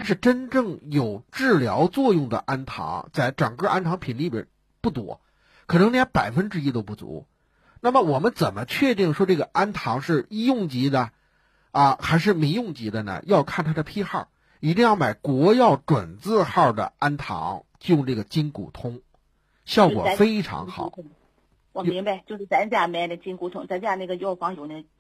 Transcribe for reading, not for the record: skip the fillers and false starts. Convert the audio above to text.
是真正有治疗作用的氨糖在整个氨糖品里边不多，可能连1%都不足。那么我们怎么确定说这个氨糖是医用级的还是民用级的呢？要看它的批号，一定要买国药准字号的氨糖，用这个金骨通，效果非常好。 我明白，就是咱家买的金骨通，咱家那个药房有那